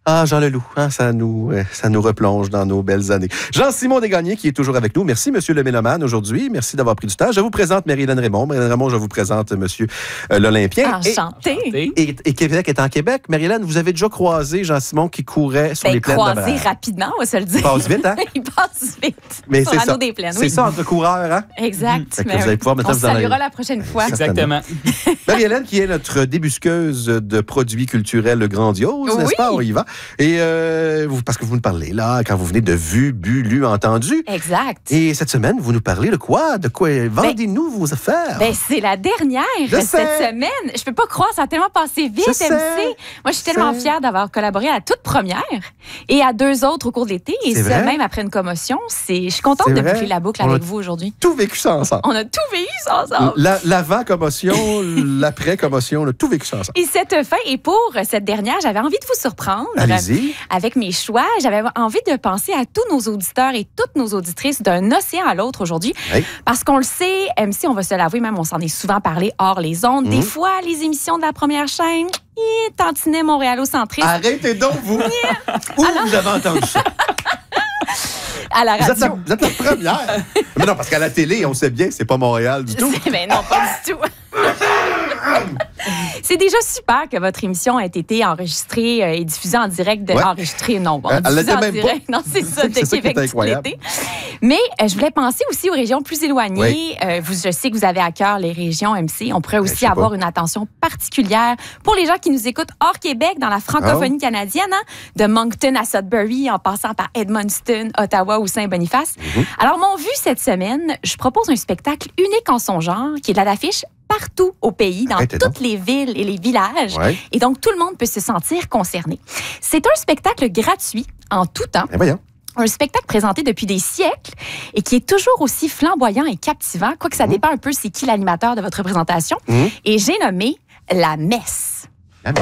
Ah, Jean Leloup, hein, ça nous replonge dans nos belles années. Jean-Simon Desgagnés qui est toujours avec nous. Merci, Monsieur le Mélomane, aujourd'hui. Merci d'avoir pris du temps. Je vous présente Marie-Hélène Raymond. Marie-Hélène Raymond, je vous présente Monsieur l'Olympien. Enchantée. Et Québec est en Québec. Marie-Hélène, vous avez déjà croisé Jean-Simon qui courait sur les plaines de croisé rapidement, on va se le dire. Il passe vite, hein? Il passe vite. Mais sur c'est l'anneau ça. des plaines, C'est ça, entre coureurs, hein? Exact. Fait que vous allez pouvoir on se saluera la prochaine fois. Exactement. Marie-Hélène, qui est notre débusqueuse de produits culturels grandioses, n'est-ce pas? On y va. Et parce que vous nous parlez là, quand vous venez de vu, bu, lu, entendu. Exact. Et cette semaine, vous nous parlez de quoi? De quoi? Vendez-nous vos affaires. C'est la dernière cette semaine. Je peux pas croire, ça a tellement passé vite, MC. Moi, je suis tellement fière d'avoir collaboré à la toute première et à 2 autres au cours de l'été. Et ça, même après une commotion. Je suis contente de boucler la boucle avec vous aujourd'hui. Tout vécu ça ensemble. On a tout vécu ça ensemble. L'avant-commotion, l'après-commotion, on a tout vécu ça ensemble. Et cette fin, et pour cette dernière, j'avais envie de vous surprendre. Allez-y. Avec mes choix, j'avais envie de penser à tous nos auditeurs et toutes nos auditrices d'un océan à l'autre aujourd'hui. Oui. Parce qu'on le sait, MC, on va se l'avouer, même on s'en est souvent parlé hors les ondes. Des fois, les émissions de la première chaîne, tantinet montréalocentrisme. Arrêtez donc, vous. Où vous avez entendu ça? À la radio. Vous êtes la première. Mais non, parce qu'à la télé, on sait bien, c'est pas Montréal du tout. Mais non, pas du tout. C'est déjà super que votre émission ait été enregistrée et diffusée en direct. Enregistrée, non. Diffusée en direct. Non, c'est ça, de Québec tout l'été. Mais je voulais penser aussi aux régions plus éloignées. Je sais que vous avez à cœur les régions MC. On pourrait aussi avoir une attention particulière pour les gens qui nous écoutent hors Québec, dans la francophonie canadienne, hein, de Moncton à Sudbury, en passant par Edmundston, Ottawa ou Saint-Boniface. Alors, mon vu cette semaine, je propose un spectacle unique en son genre, qui est à l'affiche partout au pays, dans toutes les villes et les villages. Et donc, tout le monde peut se sentir concerné. C'est un spectacle gratuit en tout temps. Un spectacle présenté depuis des siècles et qui est toujours aussi flamboyant et captivant, quoique ça dépend un peu c'est qui l'animateur de votre présentation. Et j'ai nommé La Messe.